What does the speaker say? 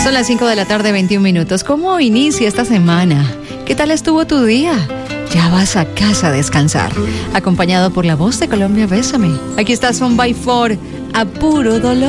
Son las 5 de la tarde, 21 minutos. ¿Cómo inicia esta semana? ¿Qué tal estuvo tu día? Ya vas a casa a descansar. Acompañado por la voz de Colombia, Bésame. Aquí está Son by Four, a puro dolor.